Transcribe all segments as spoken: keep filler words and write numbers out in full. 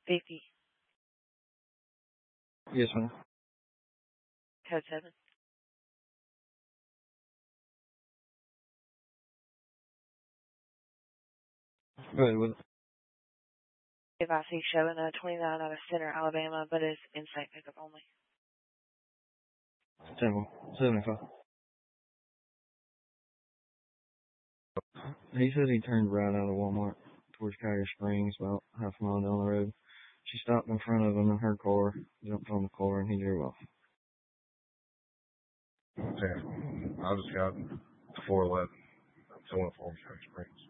fifty. Yes, ma'am. Code seven. Go ahead with it. If I see showing a twenty-nine out of Center, Alabama, but it's in-state pickup only. Temple, seventy-five. He said he turned right out of Walmart towards Carrier Springs, about half a mile down the road. She stopped in front of him in her car, jumped on the car, and he drove off. Okay. I just got four eleven. It's one for Carrier Springs.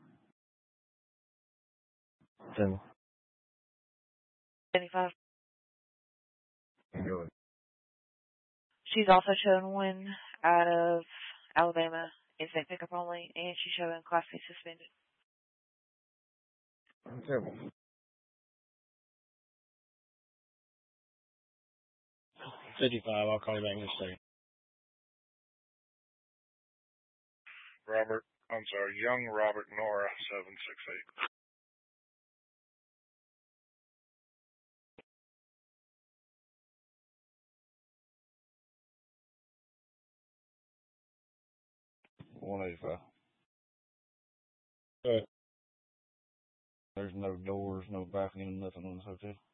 Temple. seventy-five. Good. She's also showing one out of Alabama, in-state pickup only, and she's showing Class C suspended. Temple. fifty-five, I'll call you back in a second. Robert, I'm sorry, Young Robert Nora, seven six eight. one eighty-five. Good. There's no doors, no balcony, nothing on this hotel.